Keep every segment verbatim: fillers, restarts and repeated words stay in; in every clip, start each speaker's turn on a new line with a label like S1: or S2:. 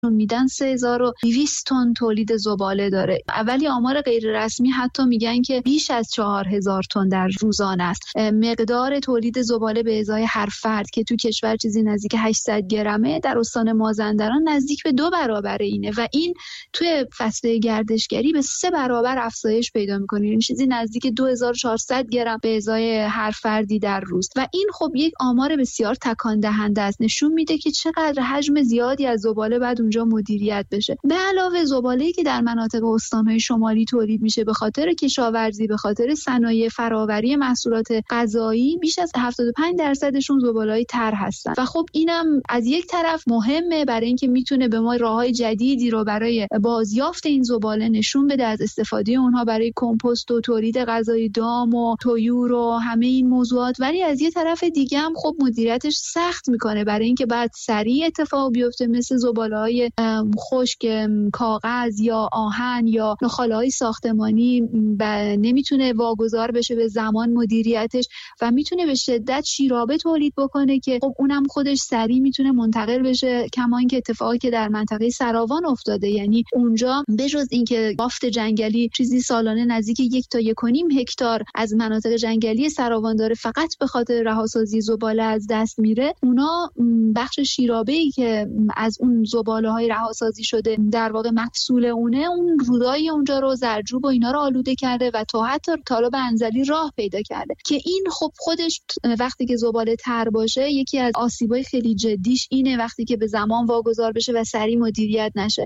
S1: میدن سه هزار و دویست تن تولید زباله داره. ولی آمار غیر رسمی حتی میگن که بیش از چهار هزار تن در روزانه است. مقدار تولید زباله به ازای هر فرد که تو کشور چیزی نزدیک هشتصد گرمه، در استان مازندران نزدیک به دو برابر اینه و این توی فصل گردشگری به سه برابر افزایش پیدا میکنه. این چیزی نزدیک دو هزار و چهارصد گرم به ازای هر فردی در روز و این خب یک آمار بسیار تکان دهنده است. نشون میده که چقدر حجم زیادی از زباله بعد اونجا مدیریت بشه. به علاوه زباله‌ای که در مناطق استان‌های شمالی تولید میشه به خاطر کشاورزی، به خاطر صنایع فراوری محصولات غذایی، بیش از هفتاد و پنج درصدشون زباله‌های تر هستن و خب اینم از یک طرف مهمه برای اینکه میتونه به ما راه‌های جدیدی رو برای بازیافت این زباله نشون بده، از استفاده اونها برای کمپوست و تولید غذای دام و طیور و همه این موضوعات. ولی از یه طرف دیگه هم خب مدیریتش سخت میکنه برای اینکه بعد سریع اتفاق بیفته، مثل زباله‌های خشک کاغذ یا آهن یا نخاله‌های ساختمانی نمیتونه واگذار بشه به زمان مدیریتش و میتونه به شدت شیرابه تولید بکنه که خب اونم خودش سریع میتونه منتقل بشه. کما اینکه اتفاقی که در منطقه سراوان افتاده، یعنی اونجا بجز اینکه بافت جنگلی چیزی سالانه نزدیک یک تا یک و نیم هکتار از مناطق جنگلی سراوان داره فقط به خاطر رهاسازی زباله از دست میره، اونا بخش شیرابه‌ای که از اون زباله‌های رهاسازی شده در واقع محصول اونه، اون رودای اونجا رو زرجوب و اینا رو آلوده کرده و تا حتی تالاب انزلی راه پیدا کرده که این خب خودش وقتی که زباله تر باشه یکی از آسیبای خیلی جدیش اینه وقتی که به زمان واگذار بشه و سریع مدیریت نشه.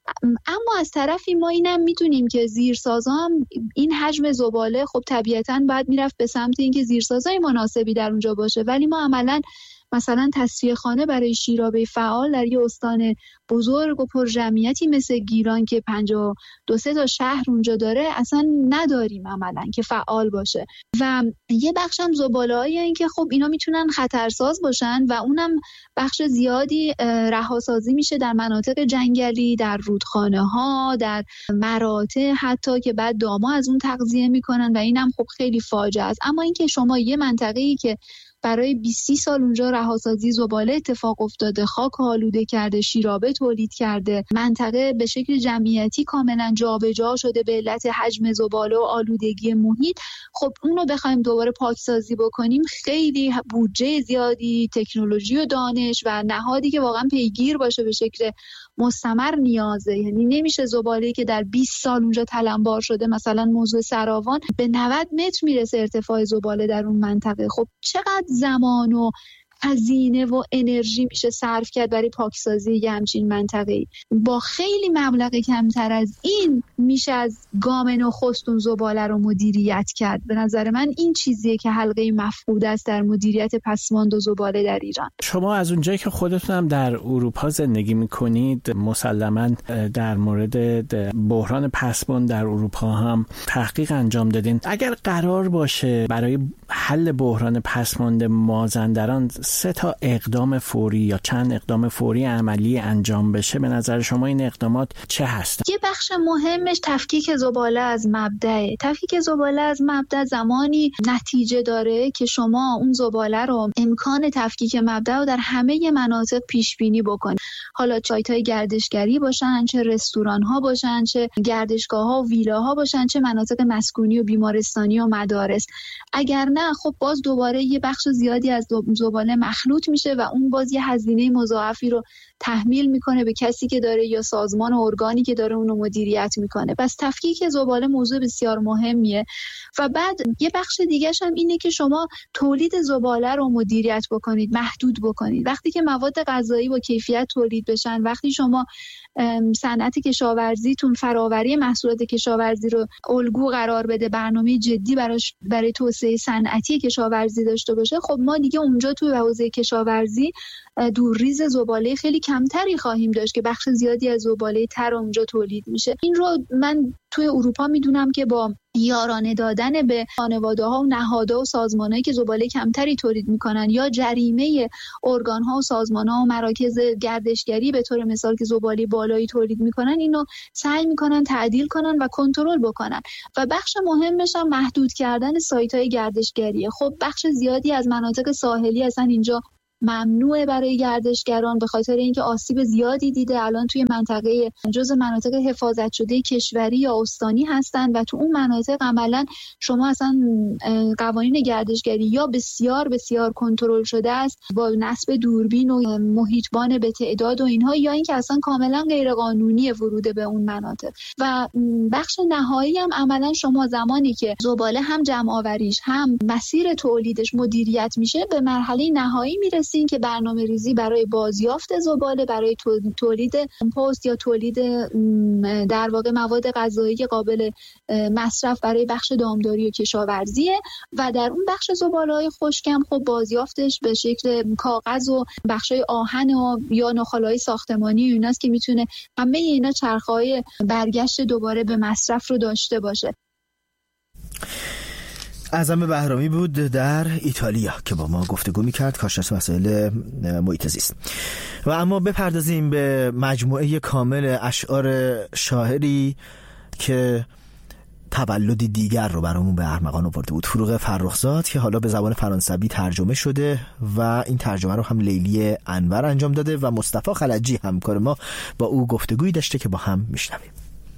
S1: اما از طرفی ما اینم میدونیم که زیرسازا هم این حجم زباله خب طبیعتاً باید میرفت به سمت اینکه زیرسازای مناسبی در اونجا باشه، ولی ما عملاً مثلا تصفیه خانه برای شیرابه فعال در یه استان بزرگ و پرجمعیتی مثل گیلان که پنجاه و دو تا شهر اونجا داره اصلا نداریم عملا که فعال باشه و یه بخش هم زباله‌ای این که خب اینا میتونن خطرساز باشن و اونم بخش زیادی رهاسازی میشه در مناطق جنگلی، در رودخانه ها، در مراتع حتی که بعد داما از اون تغذیه میکنن و اینم خب خیلی فاجعه است. اما اینکه شما یه منطقه‌ای که برای بیست سال اونجا رهاسازی زباله اتفاق افتاده، خاک آلوده کرده، شیرابه تولید کرده، منطقه به شکل جمعیتی کاملا جابجا شده به علت حجم زباله و آلودگی محیط، خب اونو بخوایم دوباره پاکسازی بکنیم خیلی بودجه زیادی، تکنولوژی و دانش و نهادی که واقعا پیگیر باشه به شکل مستمر نیازه. یعنی نمیشه زباله‌ای که در بیست سال اونجا تلمبار شده، مثلا موضوع سراوان به نود متر میرسه ارتفاع زباله در اون منطقه، خب چقدر زمان و هزینه و انرژی میشه صرف کرد برای پاکسازی یه همچین منطقه‌ای. با خیلی مبلغ کمتر از این میشه از گام نخست اون زباله رو مدیریت کرد. به نظر من این چیزیه که حلقه مفقود است در مدیریت پسماند زباله در ایران.
S2: شما از اونجایی که خودتون هم در اروپا زندگی میکنید مسلماً در مورد بحران پسماند در اروپا هم تحقیق انجام دادین. اگر قرار باشه برای حل بحران پسماند مازندران سه تا اقدام فوری یا چند اقدام فوری عملی انجام بشه، به نظر شما این اقدامات چه هستن؟
S1: یه بخش مهمش تفکیک زباله از مبدأ. تفکیک زباله از مبدأ زمانی نتیجه داره که شما اون زباله رو امکان تفکیک مبدأ رو در همه مناطق پیش بینی بکنید. حالا سایت‌های گردشگری باشن، چه رستوران‌ها باشن، چه گردشگاه‌ها و ویلاها باشن، چه مناطق مسکونی و بیمارستانی و مدارس. اگر نه خب باز دوباره یه بخش زیادی از زباله مخلوط میشه و اون باز یه هزینه مضاعفی رو تحمیل میکنه به کسی که داره یا سازمان و ارگانی که داره اونو مدیریت میکنه. پس تفکیک زباله موضوع بسیار مهمیه. و بعد یه بخش دیگه‌ش هم اینه که شما تولید زباله رو مدیریت بکنید، محدود بکنید. وقتی که مواد غذایی با کیفیت تولید بشن، وقتی شما صنعت کشاورزیتون فراوری محصولات کشاورزی رو الگو قرار بده، برنامه جدی براش برای توسعه صنعتی کشاورزی داشته باشه، خب ما دیگه اونجا توی حوزه کشاورزی دورریز زباله خیلی کمتری خواهیم داشت که بخش زیادی از زباله تر اونجا تولید میشه. این رو من توی اروپا میدونم که با یارانه دادن به خانواده‌ها و نهادها و سازمان‌هایی که زباله کمتری تولید میکنن یا جریمه ارگان‌ها و سازمان‌ها و مراکز گردشگری به طور مثال که زباله بالایی تولید میکنن، اینو سعی میکنن تعدیل کنن و کنترل بکنن. و بخش مهمش هم محدود کردن سایت‌های گردشگریه. خب بخش زیادی از مناطق ساحلی اصلا اینجا ممنوعه برای گردشگران به خاطر اینکه آسیب زیادی دیده. الان توی منطقه جزء مناطق حفاظت شده کشوری یا استانی هستن و تو اون مناطق عملا شما اصلا قوانین گردشگری یا بسیار بسیار کنترل شده است با نصب دوربین و محیطبان به تعداد و اینها، یا اینکه اصلا کاملا غیر قانونی ورود به اون مناطق. و بخش نهایی هم عملا شما زمانی که زباله هم جمع آوریش هم مسیر تولیدش مدیریت میشه، به مرحله نهایی میرسین که برنامه‌ریزی برای بازیافت زباله، برای تولید کمپوست یا تولید در واقع مواد غذایی قابل مصرف برای بخش دامداری و کشاورزیه. و در اون بخش زباله‌های خشکم خب بازیافتش به شکل کاغذ و بخشای آهن و یا نخاله‌های ساختمانی و ایناست که میتونه همه اینا چرخه‌های برگشت دوباره به مصرف رو داشته باشه.
S3: اعظم بهرامی بود در ایتالیا که با ما گفتگو می‌کرد کارشناس مسائل محیط زیست. و اما بپردازیم به مجموعه کامل اشعار شاعری که تولدی دیگر رو برامون به ارمغان آورده بود، فروغ فرخزاد، که حالا به زبان فرانسوی ترجمه شده و این ترجمه رو هم لیلی انور انجام داده و مصطفی خلجی همکار ما با او گفتگویی داشته که با هم میشنویم.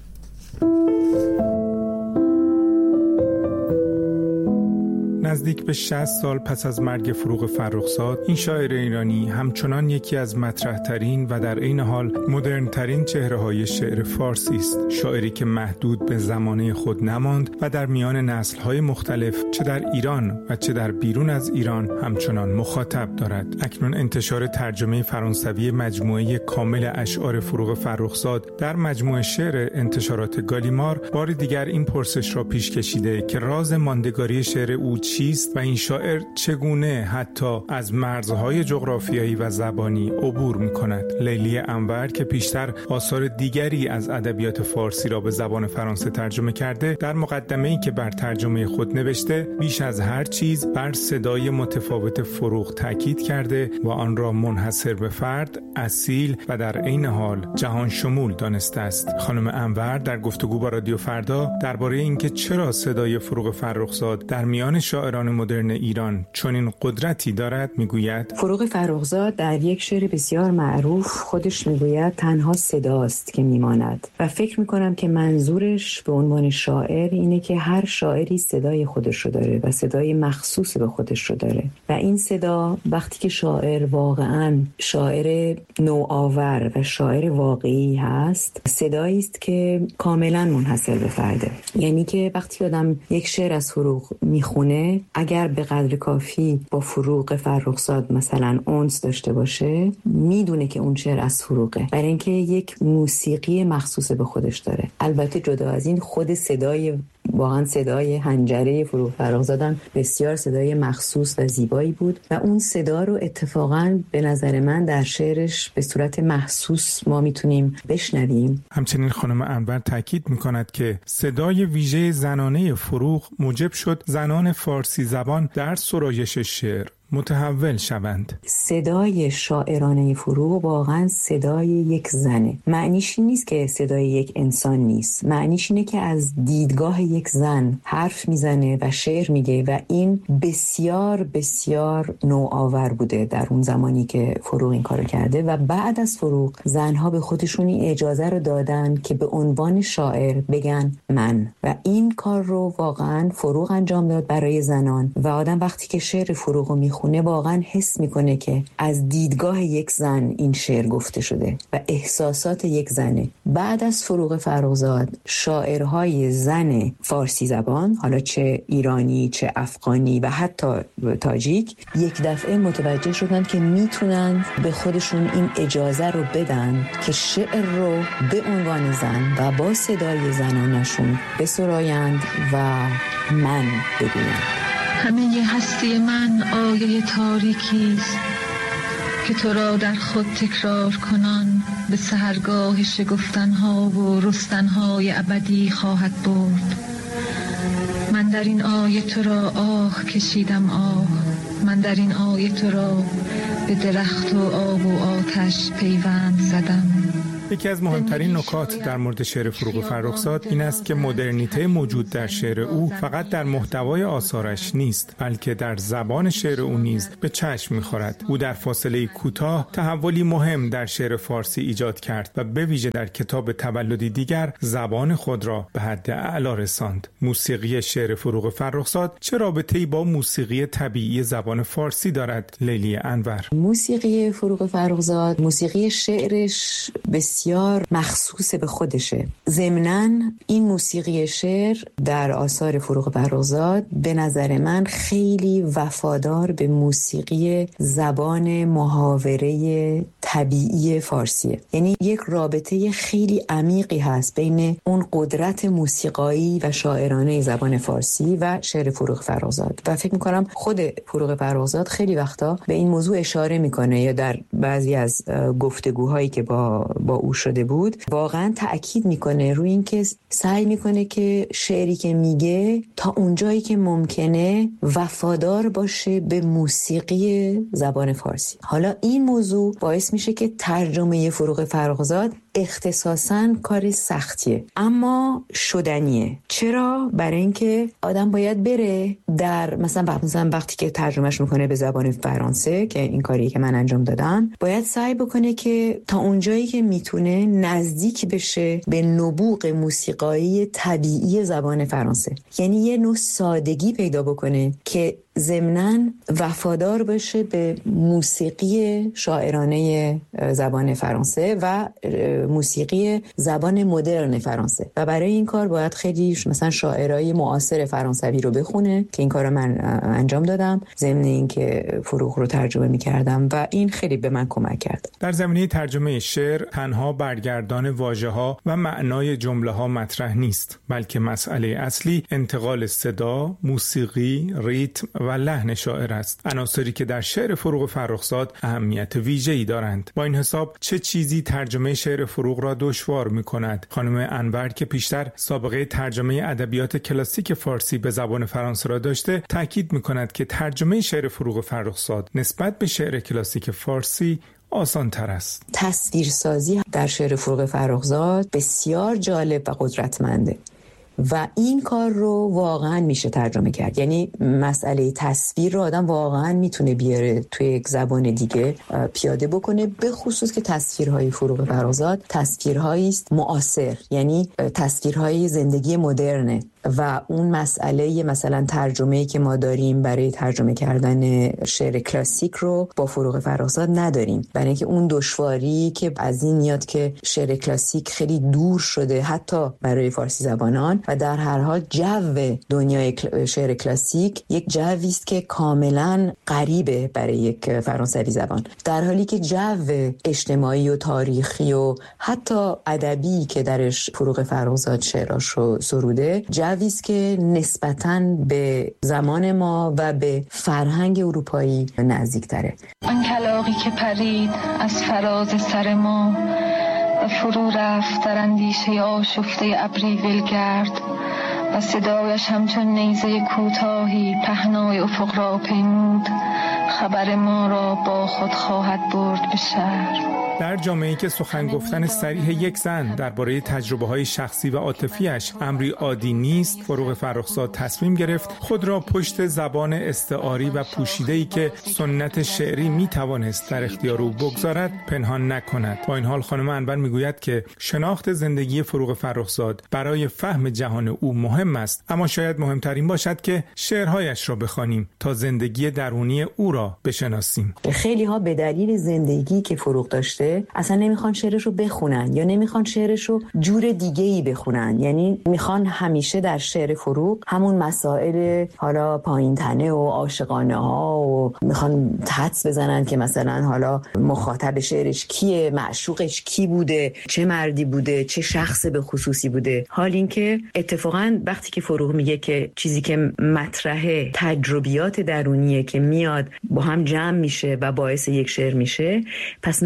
S4: نزدیک به شصت سال پس از مرگ فروغ فرخزاد، این شاعر ایرانی همچنان یکی از مطرح‌ترین و در عین حال مدرن‌ترین چهره‌های شعر فارسی است. شاعری که محدود به زمانه خود نماند و در میان نسل‌های مختلف چه در ایران و چه در بیرون از ایران همچنان مخاطب دارد. اکنون انتشار ترجمه فرانسوی مجموعه کامل اشعار فروغ فرخزاد در مجموعه شعر انتشارات گالیمار بار دیگر این پرسش را پیش کشیده که راز ماندگاری شعر او چیست و این شاعر چگونه حتی از مرزهای جغرافیایی و زبانی عبور می‌کند. لیلی انور که پیشتر آثار دیگری از ادبیات فارسی را به زبان فرانسه ترجمه کرده، در مقدمه‌ای که بر ترجمه خود نوشته بیش از هر چیز بر صدای متفاوت فروغ تاکید کرده و آن را منحصر به فرد، اصیل و در عین حال جهان شمول دانسته است. خانم انور در گفتگو با رادیو فردا درباره اینکه چرا صدای فروغ فرخزاد در میان شاعران مدرن ایران چنین قدرتی دارد میگوید:
S5: فروغ فرخزاد در یک شعر بسیار معروف خودش میگوید تنها صداست که میماند و فکر میکنم که منظورش به عنوان شاعر اینه که هر شاعری صدای خودش رو داره و صدای مخصوص به خودش رو داره و این صدا وقتی که شاعر واقعاً شاعر نوآور و شاعر واقعی هست، صدایی است که کاملا منحصر به فرده. یعنی که وقتی آدم یک شعر از فروغ میخونه، اگر به قدر کافی با فروغ فرخزاد مثلا اونس داشته باشه، میدونه که اون شعر از فروغه، برای اینکه یک موسیقی مخصوص به خودش داره. البته جدا از این خود صدای واقعا صدای حنجره فروغ فرخزاد بسیار صدای مخصوص و زیبایی بود و اون صدا رو اتفاقا به نظر من در شعرش به صورت محسوس ما میتونیم بشنویم.
S4: همچنین خانم انور تاکید میکند که صدای ویژه زنانه فروغ موجب شد زنان فارسی زبان در سرایش شعر متحول شوند.
S5: صدای شاعرانه فروغ واقعا صدای یک زنه. معنیش این نیست که صدای یک انسان نیست، معنیش اینه که از دیدگاه یک زن حرف میزنه و شعر میگه و این بسیار بسیار نوآور بوده در اون زمانی که فروغ این کارو کرده و بعد از فروغ زنها به خودشون این اجازه رو دادن که به عنوان شاعر بگن من، و این کار رو واقعا فروغ انجام داد برای زنان و آدم وقتی که شعر فروغ رو میخونه خونه واقعا حس میکنه که از دیدگاه یک زن این شعر گفته شده و احساسات یک زنه. بعد از فروغ فرخزاد شاعرهای زن فارسی زبان، حالا چه ایرانی چه افغانی و حتی تاجیک، یک دفعه متوجه شدن که میتونن به خودشون این اجازه رو بدن که شعر رو به عنوان زن و با صدای زنانشون بسرایند و من بگویند.
S6: همه هستی من آیه تاریکی است که تو را در خود تکرار کنان به سحرگاه شگفتنها و رستنهای ابدی خواهد برد. من در این آیه تو را آه کشیدم آه، من در این آیه تو را به درخت و آب و آتش پیوند زدم.
S4: یکی از مهمترین نکات در مورد شعر فروغ فرخزاد این است که مدرنیته موجود در شعر او فقط در محتوای آثارش نیست، بلکه در زبان شعر او نیز به چشم می‌خورد. او در فاصله کوتاه تحولی مهم در شعر فارسی ایجاد کرد و به ویژه در کتاب تولدی دیگر زبان خود را به حد اعلی رساند. موسیقی شعر فروغ فرخزاد چه رابطه‌ای با موسیقی طبیعی زبان فارسی دارد؟ لیلی انور.
S5: موسیقی فروغ فرخزاد، موسیقی شعرش بسیار مخصوص به خودشه. ضمناً این موسیقی شعر در آثار فروغ فرخزاد به نظر من خیلی وفادار به موسیقی زبان محاوره طبیعی فارسیه. یعنی یک رابطه خیلی عمیقی هست بین اون قدرت موسیقایی و شاعرانه زبان فارسی و شعر فروغ فرخزاد و فکر میکنم خود فروغ فرخزاد خیلی وقتا به این موضوع اشاره میکنه یا در بعضی از گفتگوهایی که با با او شده بود واقعا تأکید میکنه روی این که سعی میکنه که شعری که میگه تا اونجایی که ممکنه وفادار باشه به موسیقی زبان فارسی. حالا این موضوع باعث میشه که ترجمه فروغ فرخزاد اختصاصاً کار سختیه اما شدنیه. چرا؟ برای اینکه آدم باید بره در مثلا مثلا وقتی که ترجمهش میکنه به زبان فرانسه که این کاری که من انجام دادم، باید سعی بکنه که تا اونجایی که میتونه نزدیک بشه به نبوغ موسیقایی طبیعی زبان فرانسه. یعنی یه نوع سادگی پیدا بکنه که ضمناً وفادار باشه به موسیقی شاعرانه زبان فرانسه و موسیقی زبان مدرن فرانسه و برای این کار باید خیلی مثلا شاعرای معاصر فرانسوی رو بخونه که این کار رو من انجام دادم ضمن این که فروغ رو ترجمه می‌کردم و این خیلی به من کمک کرد.
S4: در زمینه ترجمه شعر تنها برگردان واژه‌ها و معنای جمله‌ها مطرح نیست، بلکه مسئله اصلی انتقال صدا، موسیقی، ریتم و لحن شاعر است، عناصری که در شعر فروغ فرخزاد اهمیت ویژه‌ای دارند. با این حساب چه چیزی ترجمه شعر فروغ را دشوار می‌کند؟ خانم انور که پیشتر سابقه ترجمه ادبیات کلاسیک فارسی به زبان فرانسه را داشته، تاکید می‌کند که ترجمه شعر فروغ فرخزاد نسبت به شعر کلاسیک فارسی آسان تر است.
S5: تصویرسازی در شعر فروغ فرخزاد بسیار جالب و قدرتمنده و این کار رو واقعا میشه ترجمه کرد. یعنی مسئله تصویر رو آدم واقعا میتونه بیاره توی یک زبان دیگه پیاده بکنه، به خصوص که تصویرهای فروغ فرخزاد تصویرهایی است معاصر، یعنی تصویرهای زندگی مدرنه و اون مسئله مثلا ترجمه‌ای که ما داریم برای ترجمه کردن شعر کلاسیک رو با فروغ فرخزاد نداریم، برای اینکه اون دشواری که از این میاد که شعر کلاسیک خیلی دور شده حتی برای فارسی زبانان و در هر حال جو دنیای شعر کلاسیک یک جوی است که کاملا غریبه برای یک فرانسوی زبان، در حالی که جو اجتماعی و تاریخی و حتی ادبی که درش فروغ فرخزاد شعراشو سروده جوی است که نسبتاً به زمان ما و به فرهنگ اروپایی نزدیک‌تره.
S6: آن کلاغی که پرید از فراز سر ما و فرو رفت در اندیشه آشفته ابری ولگرد و صدایش همچون نیزه کوتاهی پهنای افق را پیمود، خبر ما را با خود خواهد برد به شهر.
S4: در جامعه‌ای که سخن گفتن صریح یک زن درباره تجربه‌های شخصی و عاطفی‌اش امری عادی نیست، فروغ فرخزاد تصمیم گرفت خود را پشت زبان استعاری و پوشیده‌ای که سنت شعری می‌توانست در اختیار او بگذارد پنهان نکند. با این حال خانم انور می‌گوید که شناخت زندگی فروغ فرخزاد برای فهم جهان او مهم است، اما شاید مهمترین باشد که شعرهایش را بخوانیم تا زندگی درونی او را بشناسیم.
S5: خیلی‌ها به دلیل زندگی که فروغ داشته اصلا نمیخوان شعرش رو بخونن یا نمیخوان شعرش رو جور دیگه‌ای بخونن، یعنی میخوان همیشه در شعر فروغ همون مسائل حالا پایین تنه و عاشقانه ها و میخوان حدس بزنن که مثلا حالا مخاطب شعرش کیه، معشوقش کی بوده، چه مردی بوده، چه شخص به خصوصی بوده. حال این که اتفاقا وقتی که فروغ میگه که چیزی که مطرحه تجربیات درونیه که میاد با هم جمع میشه و باعث یک شعر میشه، پس معنی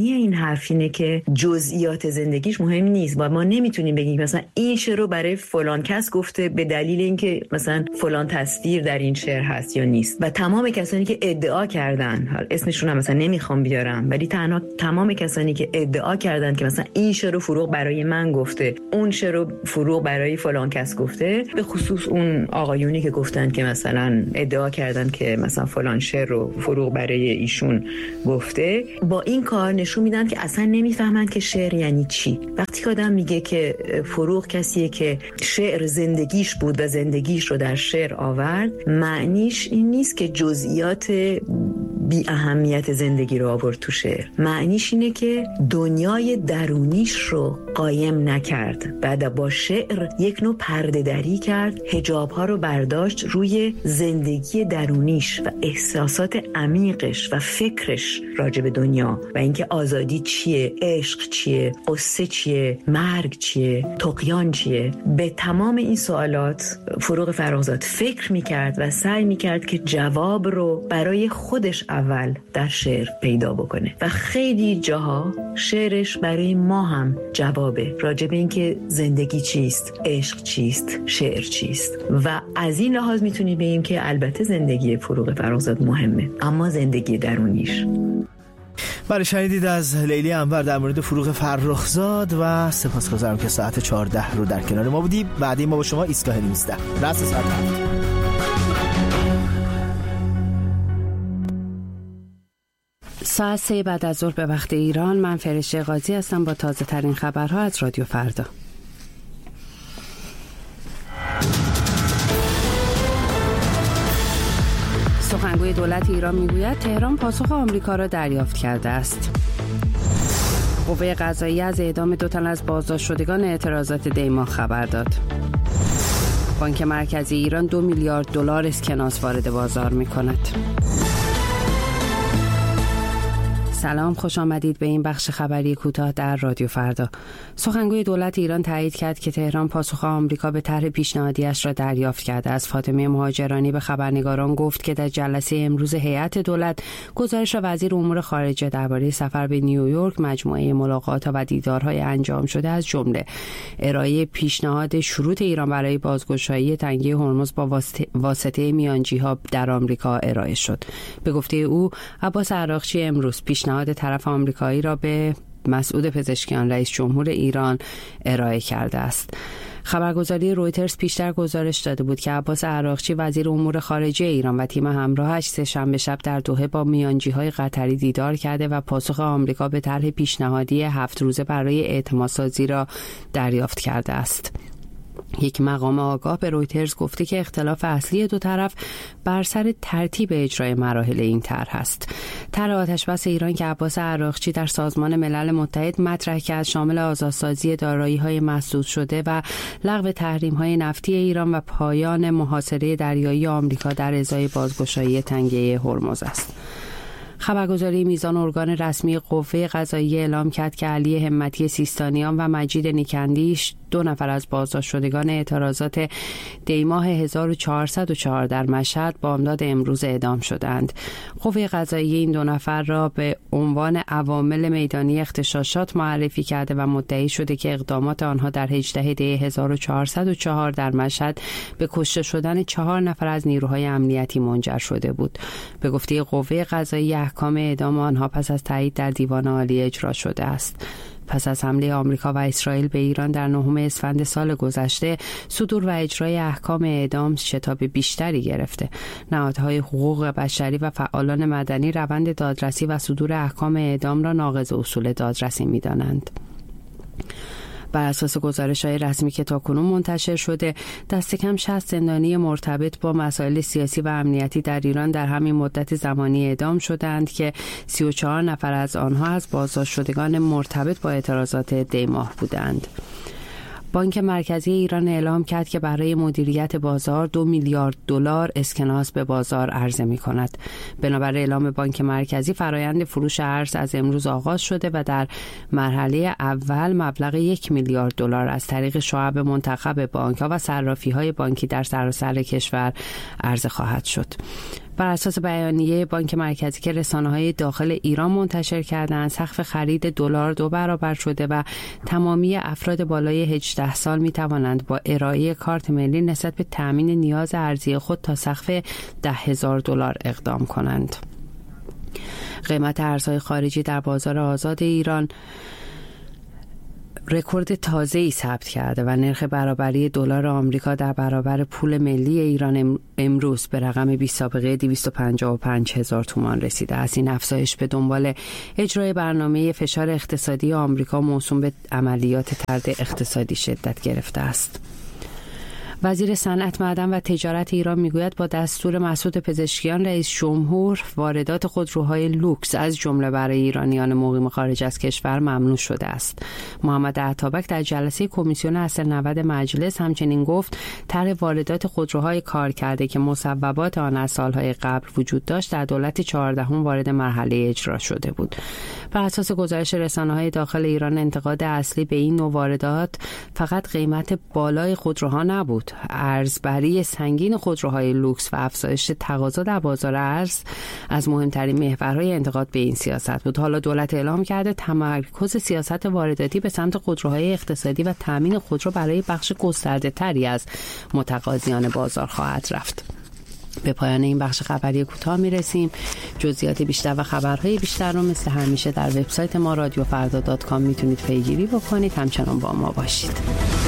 S5: معنی این حرف اینه که جزئیات زندگیش مهم نیست و ما نمیتونیم بگیم مثلا این شعر رو برای فلان کس گفته به دلیل اینکه مثلا فلان تصویر در این شعر هست یا نیست. و تمام کسانی که ادعا کردن، حالا اسمشون هم مثلا نمیخوام بیارم، ولی تنها تمام کسانی که ادعا کردن که مثلا این شعر رو فروغ برای من گفته، اون شعر رو فروغ برای فلان کس گفته، به خصوص اون آقایونی که گفتن که مثلا ادعا کردن که مثلا فلان شعر رو فروغ برای ایشون گفته، با این کار نشون میدن که اصلا نمیفهمن که شعر یعنی چی. وقتی که آدم میگه که فروغ کسیه که شعر زندگیش بود و زندگیش رو در شعر آورد، معنیش این نیست که جزئیات بی اهمیت زندگی رو آورد تو شعر. معنیش اینه که دنیای درونیش رو قایم نکرد، بعد با شعر یک نوع پرده دری کرد، حجاب ها رو برداشت روی زندگی درونیش و احساسات عمیقش و فکرش راجع به دنیا و اینکه آزادی چیه، عشق چیه، قصه چیه، مرگ چیه، طغیان چیه. به تمام این سوالات فروغ فرخزاد فکر میکرد و سعی میکرد که جواب رو برای خودش اول در شعر پیدا بکنه و خیلی جاها شعرش برای ما هم جوابه راجع به اینکه زندگی چیست، عشق چیست، شعر چیست. و از این لحاظ میتونیم بگیم که البته زندگی فروغ فرخزاد مهمه، اما زندگی درونیش.
S3: بله، شنیدید از لیلی انور در مورد فروغ فرخزاد و سپاسگزارم که ساعت چهارده رو در کنار ما بودی. بعدی ما با شما ایستگاه نوزده رأس ساعت
S7: ساعت سه بعد از ظهر به وقت ایران. من فرشته قاضی هستم با تازه ترین خبرها از رادیو فردا. سخنگوی دولت ایران میگوید تهران پاسخ آمریکا را دریافت کرده است. قوه قضاییه از اعدام دو تن از بازداشت شدگان اعتراضات دیما خبر داد. بانک مرکزی ایران دو میلیارد دلار اسکناس وارد بازار می‌کند. سلام، خوش آمدید به این بخش خبری کوتاه در رادیو فردا. سخنگوی دولت ایران تایید کرد که تهران پاسخ آمریکا به طرح پیشنهادیش را دریافت کرده است. فاطمه مهاجرانی به خبرنگاران گفت که در جلسه امروز هیئت دولت گزارش وزیر امور خارجه درباره سفر به نیویورک، مجموعه ملاقات و دیدارهای انجام شده از جمله ارائه پیشنهاد شروط ایران برای بازگشایی تنگه هرمز با واسطه, واسطه میانجی‌ها در آمریکا ارائه شد. به گفته او، عباس عراقچی امروز پیشنهاد طرف آمریکایی را به مسعود پزشکیان رئیس جمهور ایران ارائه کرده است. خبرگزاری رویترز پیشتر گزارش داده بود که عباس عراقچی وزیر امور خارجه ایران و تیم همراهش سه شنبه شب در دوحه با میانجی‌های قطری دیدار کرده و پاسخ آمریکا به طرح پیشنهادی هفت روزه برای اعتمادسازی را دریافت کرده است. یک مقام آگاه به رویترز گفته که اختلاف اصلی دو طرف بر سر ترتیب اجرای مراحل این طرح است. طرح آتشبس ایران که عباس عراقچی در سازمان ملل متحد مطرح کرد، شامل آزادسازی دارایی‌های مسدود شده و لغو تحریم‌های نفتی ایران و پایان محاصره دریایی آمریکا در ازای بازگشایی تنگه هرمز است. خبرگزاری میزان ارگان رسمی قوه قضاییه اعلام کرد که علی همتی سیستانیان و مجید نیکندیش، دو نفر از بازداشت شدگان اعتراضات دیماه هزار و چهارصد و چهار در مشهد، بامداد امروز اعدام شدند. قوه قضاییه این دو نفر را به عنوان عوامل میدانی اغتشاشات معرفی کرده و مدعی شده که اقدامات آنها در هجدهم دی هزار و چهارصد و چهار در مشهد به کشته شدن چهار نفر از نیروهای امنیتی منجر شده بود. به گفته قوه قضاییه، احکام اعدام آنها پس از تایید در دیوان عالی اجرا شده است. پس از حمله آمریکا و اسرائیل به ایران در نهم اسفند سال گذشته، صدور و اجرای احکام اعدام شتاب بیشتری گرفته. نهادهای حقوق بشری و فعالان مدنی روند دادرسی و صدور احکام اعدام را ناقض اصول دادرسی می‌دانند. بر اساس گزارش‌های رسمی که تاکنون منتشر شده، دست کم شصت زندانی مرتبط با مسائل سیاسی و امنیتی در ایران در همین مدت زمانی اعدام شدند که سی و چهار نفر از آنها از بازداشت شدگان مرتبط با اعتراضات دیماه بودند. بانک مرکزی ایران اعلام کرد که برای مدیریت بازار دو میلیارد دلار اسکناس به بازار عرضه می کند. بنابر اعلام بانک مرکزی، فرایند فروش ارز از امروز آغاز شده و در مرحله اول مبلغ یک میلیارد دلار از طریق شعب منتخب بانک‌ها و صرافی‌های بانکی در سراسر کشور عرضه خواهد شد. بر اساس بیانیه بانک مرکزی که رسانه‌های داخل ایران منتشر کردند، سقف خرید دلار دو برابر شده و تمامی افراد بالای هجده سال می توانند با ارائه کارت ملی نسبت به تامین نیاز ارزی خود تا سقف ده هزار دلار اقدام کنند. قیمت ارزهای خارجی در بازار آزاد ایران رکورد تازه‌ای ثبت کرده و نرخ برابری دلار آمریکا در برابر پول ملی ایران امروز به رقم بی سابقه دویست و پنجاه و پنج هزار تومان رسیده است. این افزایش به دنبال اجرای برنامه فشار اقتصادی آمریکا موسوم به عملیات طرد اقتصادی شدت گرفته است. وزیر صنعت، معدن و تجارت ایران میگوید با دستور مسعود پزشکیان رئیس جمهور واردات خودروهای لوکس از جمله برای ایرانیان مقیم خارج از کشور ممنوع شده است. محمد عطابک در جلسه کمیسیون اصل نود مجلس همچنین گفت طرح واردات خودروهای کارکرده که مصوبات آن از سالهای قبل وجود داشت در دولت چهاردهم وارد مرحله اجرا شده بود. بر اساس گزارش رسانه‌های داخل ایران انتقاد اصلی به این نوع واردات فقط قیمت بالای خودروها نبود. ارزبری سنگین خودروهای لوکس و افزایش تقاضا در بازار ارز از مهمترین محورهای انتقاد به این سیاست بود. حالا دولت اعلام کرده تمرکز سیاست وارداتی به سمت خودروهای اقتصادی و تامین خودرو برای بخش گسترده‌تری از متقاضیان بازار خواهد رفت. به پایان این بخش خبری کوتاه میرسیم. جزئیات بیشتر و خبرهای بیشتر رو مثل همیشه در وبسایت ما رادیو فردا دات کام میتونید پیگیری بکنید. همچنان با ما باشید.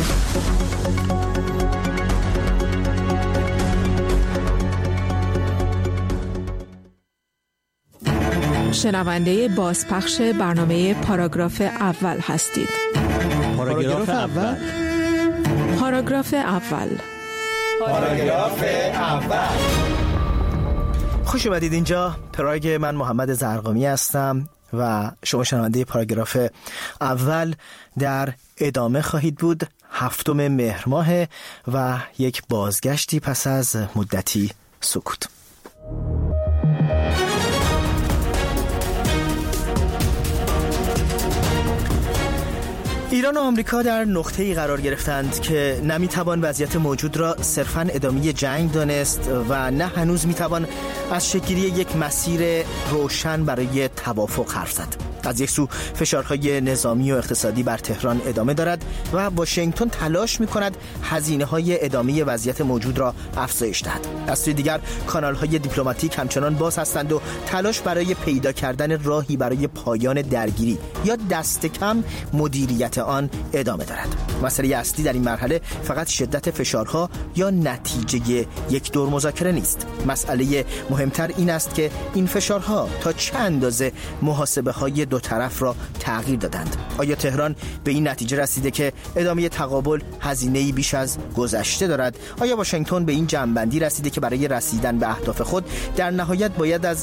S8: شنونده بازپخش برنامه پاراگراف اول هستید.
S3: پاراگراف اول
S8: پاراگراف اول
S3: پاراگراف اول خوش اومدید اینجا. پراگ، من محمد زرقامی هستم و شما شنونده پاراگراف اول. در ادامه خواهید بود هفتم مهر ماه و یک بازگشتی پس از مدتی سکوت. ایران و آمریکا در نقطه‌ای قرار گرفتند که نمیتوان وضعیت موجود را صرفاً ادامه جنگ دانست و نه هنوز میتوان از شکل‌گیری یک مسیر روشن برای توافق حرف زد. از یک سو فشارهای نظامی و اقتصادی بر تهران ادامه دارد و واشنگتن تلاش می‌کند هزینه‌های ادامه وضعیت موجود را افزایش دهد. از سوی دیگر کانال‌های دیپلماتیک همچنان باز هستند و تلاش برای پیدا کردن راهی برای پایان درگیری یا دست کم مدیریت آن ادامه دارد. مسئله اصلی در این مرحله فقط شدت فشارها یا نتیجه یک دور مذاکره نیست. مسئله مهمتر این است که این فشارها تا چه اندازه محاسبه‌های دو طرف را تغییر دادند. آیا تهران به این نتیجه رسیده که ادامه تقابل هزینه‌ای بیش از گذشته دارد؟ آیا واشنگتن به این جمع‌بندی رسیده که برای رسیدن به اهداف خود در نهایت باید از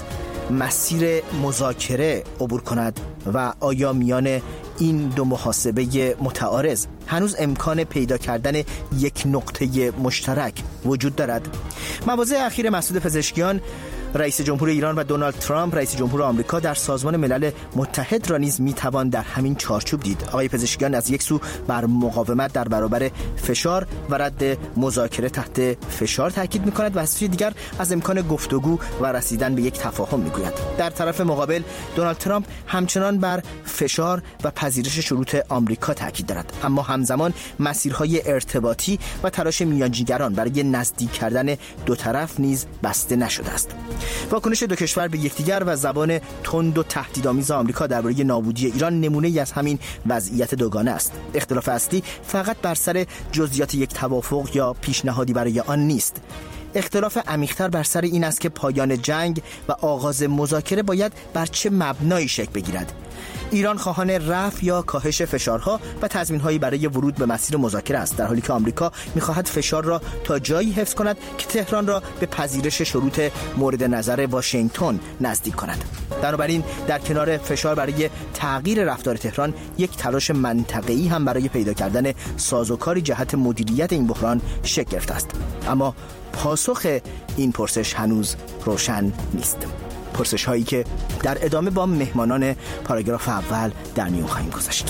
S3: مسیر مذاکره عبور کند؟ و آیا میان این دو محاسبه متعارض هنوز امکان پیدا کردن یک نقطه مشترک وجود دارد؟ مواضع اخیر مسعود پزشکیان رئیس جمهور ایران و دونالد ترامپ رئیس جمهور آمریکا در سازمان ملل متحد را نیز میتوان در همین چارچوب دید. آقای پزشکیان از یک سو بر مقاومت در برابر فشار و رد مذاکره تحت فشار تاکید میکند و از سوی دیگر از امکان گفتگو و رسیدن به یک تفاهم میگوید. در طرف مقابل دونالد ترامپ همچنان بر فشار و پذیرش شروط آمریکا تاکید دارد، اما همزمان مسیرهای ارتباطی و تلاش میانجیگران برای نزدیک کردن دو طرف نیز بسته نشده است. واکنش دو کشور به یکدیگر و زبان تند و تهدیدآمیز آمریکا درباره نابودی ایران نمونه‌ای از همین وضعیت دوگانه است. اختلاف اصلی فقط بر سر جزئیات یک توافق یا پیشنهادی برای آن نیست. اختلاف عمیق‌تر بر سر این است که پایان جنگ و آغاز مذاکره باید بر چه مبنایی شکل بگیرد. ایران خواهان رفع یا کاهش فشارها و تضمین‌هایی برای ورود به مسیر مذاکره است، در حالی که آمریکا می‌خواهد فشار را تا جایی حفظ کند که تهران را به پذیرش شروط مورد نظر واشنگتن نزدیک کند. بنابراین در کنار فشار برای تغییر رفتار تهران، یک تلاش منطقه‌ای هم برای پیدا کردن سازوکاری جهت مدیریت این بحران شکل گرفته است. اما پاسخ این پرسش هنوز روشن نیست. پرسش هایی که در ادامه با مهمانان پاراگراف اول در میون خواهیم گذاشت.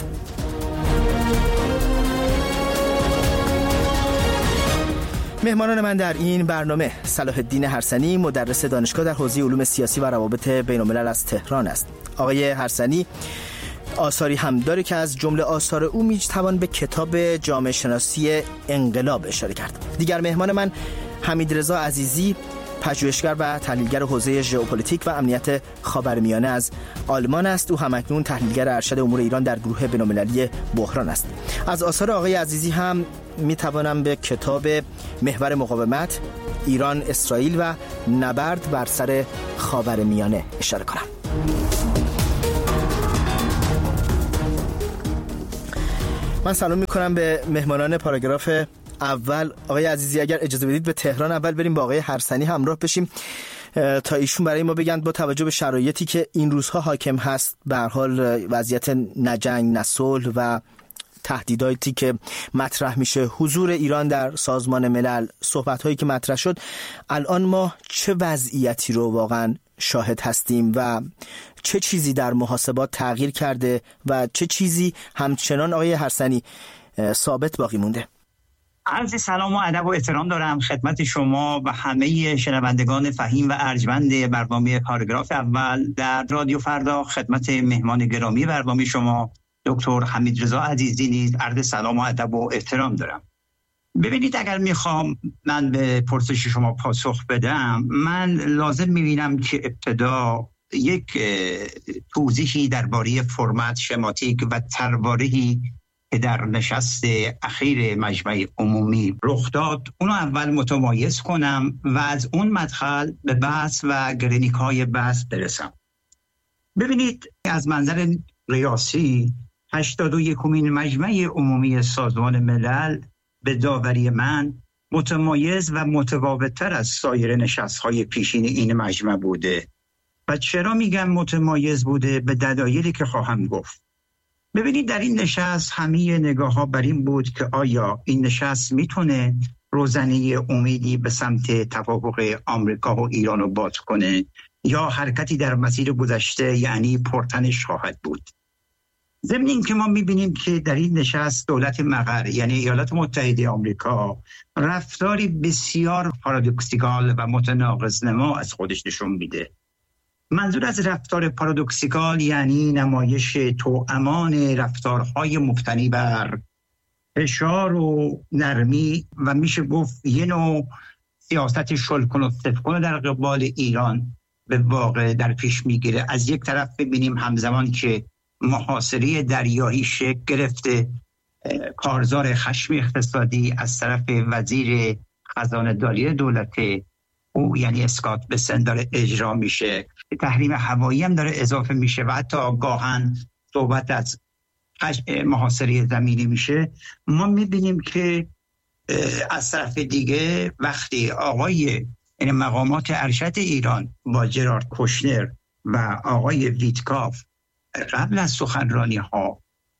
S3: مهمانان من در این برنامه صلاح الدین هرسنی، مدرس دانشگاه در حوزه علوم سیاسی و روابط بین الملل از تهران است. آقای هرسنی آثاری هم داره که از جمله آثار او میتوان به کتاب جامعه شناسی انقلاب اشاره کرد. دیگر مهمان من حمیدرضا عزیزی، پژوهشگر و تحلیلگر حوزه ژئوپلیتیک و امنیت خاورمیانه از آلمان است. او همکنون تحلیلگر ارشد امور ایران در گروه بین‌المللی بحران است. از آثار آقای عزیزی هم میتوانم به کتاب محور مقاومت، ایران، اسرائیل و نبرد بر سر خاورمیانه اشاره کنم. من سلام میکنم به مهمانان پاراگراف اول. آقای عزیزی اگر اجازه بدید به تهران اول بریم با آقای هرسنی همراه بشیم تا ایشون برای ما بگن با توجه به شرایطی که این روزها حاکم هست، به هر حال وضعیت نه جنگ نه صلح و تهدیداتی که مطرح میشه، حضور ایران در سازمان ملل، صحبت‌هایی که مطرح شد، الان ما چه وضعیتی رو واقعا شاهد هستیم و چه چیزی در محاسبات تغییر کرده و چه چیزی همچنان آقای هرسنی ثابت باقی مونده؟
S9: عرض سلام و ادب و احترام دارم خدمت شما و همه شنوندگان فهیم و ارجمند برنامه پاراگراف اول در رادیو فردا. خدمت مهمان گرامی برنامه شما دکتر حمیدرضا عزیزی نیز عرض سلام و ادب و احترام دارم. ببینید، اگر میخوام من به پرسش شما پاسخ بدم، من لازم میبینم که ابتدا یک توضیحی درباره فرمت، شماتیک و تروارهی که در نشست اخیر مجمع عمومی رخ داد اونو اول متمایز کنم و از اون مدخل به بحث و گرینیک‌های بحث برسم. ببینید، از منظر ریاسی هشتاد و یکمین مجمع عمومی سازمان ملل به داوری من متمایز و متفاوت‌تر از سایر نشست‌های پیشین این مجمع بوده. و چرا میگم متمایز بوده؟ به دلایلی که خواهم گفت. ببینید، در این نشست همه نگاه‌ها بر این بود که آیا این نشست میتونه روزنه امیدی به سمت توافق آمریکا و ایران رو باز کنه یا حرکتی در مسیر گذشته یعنی پرتنش خواهد بود. ضمن این که ما میبینیم که در این نشست دولت مقر یعنی ایالات متحده آمریکا رفتاری بسیار پارادوکسیکال و متناقض نما از خودش نشون میده. منظور از رفتار پارادوکسیکال یعنی نمایش توامان رفتارهای مبتنی بر فشار و نرمی و میشه گفت یه نوع سیاست شلکن و سفکن در قبال ایران به واقع در پیش میگیره. از یک طرف ببینیم همزمان که محاصره دریایی شکل گرفته، کارزار خشم اقتصادی از طرف وزیر خزانه داری دولت او یعنی اسکات بسن داره اجرا میشه، تحریم هوایی هم داره اضافه میشه و حتی گاهن صحبت از محاصره زمینی میشه. ما میبینیم که از طرف دیگه وقتی آقای این مقامات ارشد ایران با جرارد کوشنر و آقای ویتکاف قبل از سخنرانی ها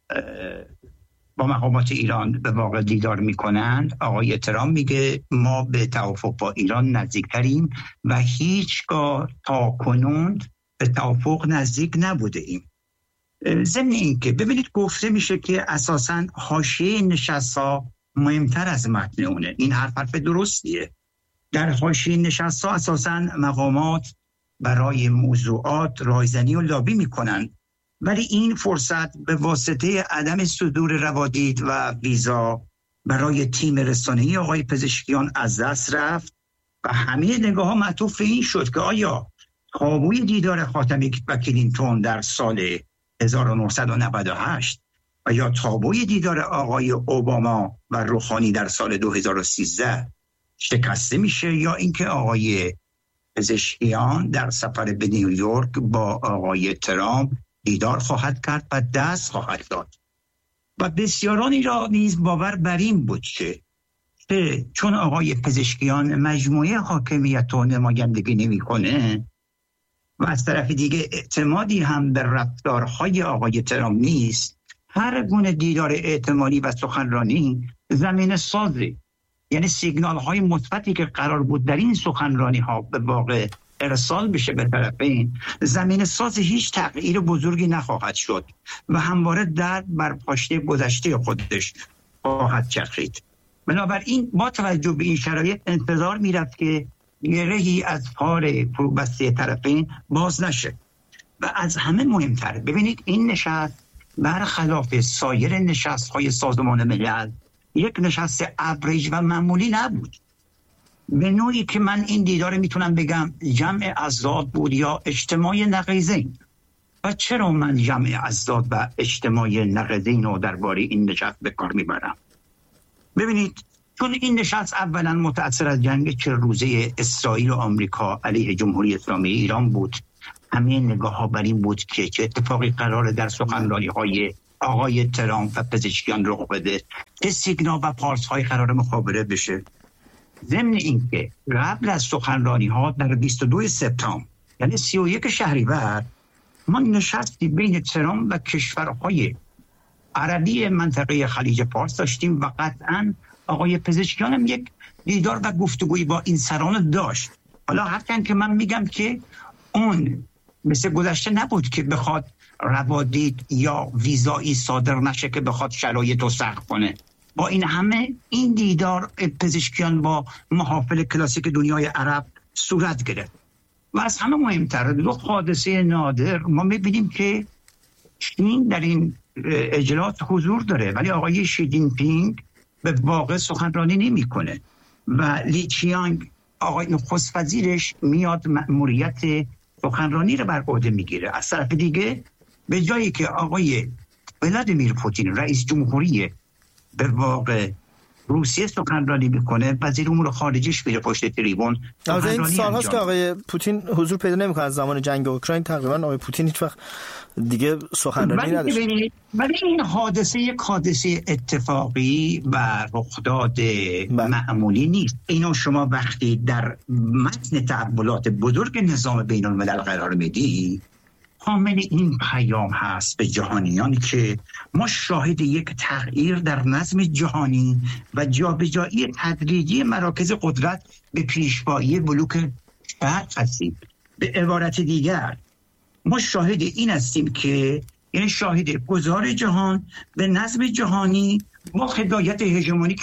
S9: با مقامات ایران به واقع دیدار میکنند، آقای ترامپ میگه ما به توافق با ایران نزدیکتریم و هیچگاه تا کنون به توافق نزدیک نبوده ایم. ضمن این که ببینید گفته میشه که اساساً حاشیه نشست‌ها مهمتر از متن اونه. این حرف حرف درستیه. در حاشیه نشست‌ها اساساً مقامات برای موضوعات رایزنی و لابی میکنن، ولی این فرصت به واسطه عدم صدور روادید و ویزا برای تیم رسانه‌ای آقای پزشکیان از دست رفت و همه نگاه ها معطوف این شد که آیا تابوی دیدار خاتمی و کلینتون در سال هزار و نهصد و نود و هشت و یا تابوی دیدار آقای اوباما و روحانی در سال دو هزار و سیزده شکسته میشه، یا اینکه آقای پزشکیان در سفر به نیویورک با آقای ترامپ دیدار خواهد کرد و دست خواهد داد. و بسیارانی را نیز باور بر این بود که چون آقای پزشکیان مجموعه حاکمیت و نمایندگی نمی کنه و از طرف دیگه اعتمادی هم به رفتارهای آقای ترامپ نیست، هر گونه دیدار احتمالی و سخنرانی زمین سازی، یعنی سیگنال های مثبتی که قرار بود در این سخنرانی ها به واقع ارسال بشه به طرفین، زمین ساز هیچ تغییر بزرگی نخواهد شد و همواره درد بر پاشنه گذشته خودش خواهد چرخید. بنابراین با توجه به این شرایط انتظار میرفت که گرهی از پار فروبسته طرفین باز نشه. و از همه مهمتر ببینید این نشست برخلاف سایر نشست‌های سازمان ملل یک نشست ابریج و معمولی نبود. به نوعی که من این دیدار میتونم بگم جمع ازداد بود یا اجتماع نقیضین. و چرا من جمع ازداد و اجتماع نقیضین رو درباره این نشست به کار میبرم؟ ببینید چون این نشست اولا متأثر از جنگ چهل روزه اسرائیل و آمریکا علیه جمهوری اسلامی ایران بود. همه نگاه ها بر این بود که چه اتفاقی قراره در سخنرانی های آقای ترامپ و پزشکیان رخ بده، چه سیگنال و پارس های قرار مخابره بشه. ضمن اینکه قبل از سخنرانی ها در بیست و دو سپتامبر یعنی سی و یک شهریور ما نشستی بین ترامپ و کشورهای عربی منطقه خلیج فارس داشتیم و قطعا آقای پزشکیان هم یک دیدار و گفتگویی با این سران داشت. حالا هرچند که من میگم که اون مثل گذشته نبود که بخواد روادید یا ویزایی صادر نشه که بخواد شرایط رو سخت کنه. با این همه این دیدار پزشکیان با محافل کلاسیک دنیای عرب صورت گرفت. و از همه مهمتر دو حادثه نادر ما میبینیم که چین در این اجلاس حضور داره ولی آقای شی جین پینگ به واقع سخنرانی نمی کنه و لی چیانگ آقای نخست وزیرش میاد مأموریت سخنرانی رو بر عهده میگیره. از طرف دیگه به جایی که آقای ولادیمیر پوتین رئیس جمهوری به واقع روسیه سخنرانی میکنه، وزیر امور خارجیش میره پشت تریبون.
S3: از این سال‌هاست که آقای پوتین حضور پیدا نمیکنه. از زمان جنگ اوکراین تقریبا آقای پوتین هیچ وقت دیگه سخنرانی نداشت.
S9: ولی این حادثه یک حادثه اتفاقی و رخداد معمولی نیست. اینو شما وقتی در متن تحولات بزرگ نظام بین الملل قرار میدی، حامل این پیام هست به جهانیان که ما شاهد یک تغییر در نظم جهانی و جابجایی تدریجی مراکز قدرت به پیشوایی بلوک شرق هستیم. به عبارت دیگر ما شاهد این هستیم که یعنی شاهد گذار جهان به نظم جهانی با هدایت هژمونیک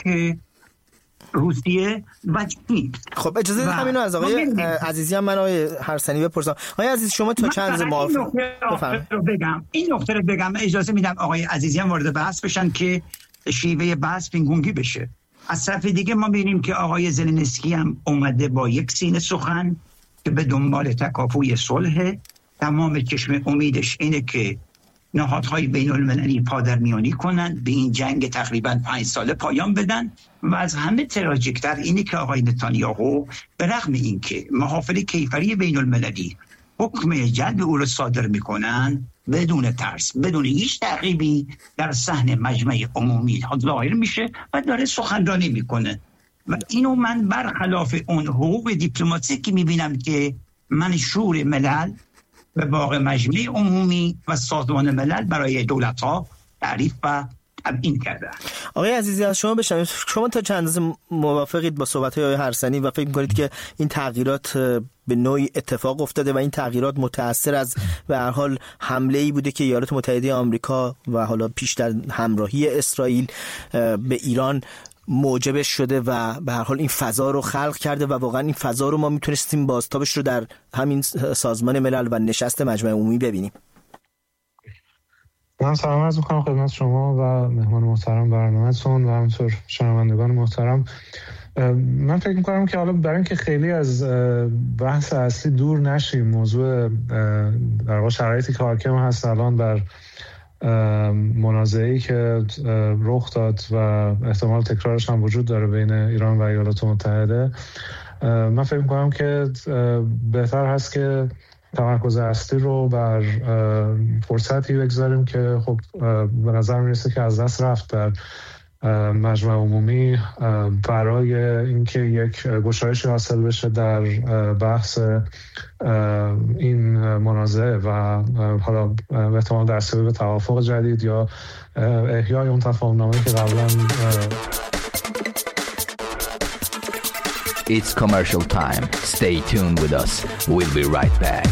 S9: روسیه و چین.
S3: خب اجازه بدید همینو از آقای عزیزی هم من آقای هرسنی بپرسم. آقای عزیز شما تا چند روز موافق
S9: بگم این نکته رو بگم اجازه میدم آقای عزیزی هم وارد بحث بشن که شیوه بحث پینگونگی بشه. از طرف دیگه ما ببینیم که آقای زلنسکی هم اومده با یک سینه سخن که به دنبال تکاپوی صلح. تمام چشم امیدش اینه که نهادهای بین المللی پادرمیانی کنند، به این جنگ تقریبا پنج ساله پایان بدن. و از همه تراژیک‌تر اینه که آقای نتانیاهو به رغم اینکه محافل کیفری بین المللی حکم جلب او را صادر میکنن بدون ترس بدون هیچ تعقیبی در صحن مجمع عمومی ظاهر میشه و داره سخنرانی میکنه. و اینو من برخلاف اون حقوق دیپلماتیکی که میبینم که منشور ملل به واقع مجمع عمومی و سازمان ملل برای دولت‌ها تعریف و تبیین کرده.
S3: آقای عزیزی از شما بشنویم، شما تا چند اندازه موافقید با صحبت‌های آقای هرسنی و فکر می‌کنید که این تغییرات به نوعی اتفاق افتاده و این تغییرات متأثر از به هر حال حمله‌ای بوده که ایالات متحده آمریکا و حالا پیشتر همراهی اسرائیل به ایران موجبش شده و به هر حال این فضا رو خلق کرده و واقعا این فضا رو ما میتونستیم بازتابش رو در همین سازمان ملل و نشست مجمع عمومی ببینیم؟
S10: من سلام عرض می‌کنم خدمت شما و مهمان محترم برنامه‌تون و همینطور شنوندگان محترم. من فکر می‌کنم که حالا برای اینکه خیلی از بحث اصلی دور نشیم، موضوع در واقع شرایطی که حاکم هست الان بر منازعه‌ای که رخ داد و احتمال تکرارش هم وجود داره بین ایران و ایالات متحده، من فکر می‌کنم که بهتر هست که تمرکز اصلی رو بر فرصتی بگذاریم که خب به نظر میرسه که از دست رفت در مجمع عمومی برای اینکه یک گشایشی حاصل بشه در بحث این منازعه و حالا احتمال دستیابی به توافق جدید یا احیای اون تفاهم‌نامه‌ای که قبلا.
S11: It's commercial time. Stay tuned with us. We'll be right back.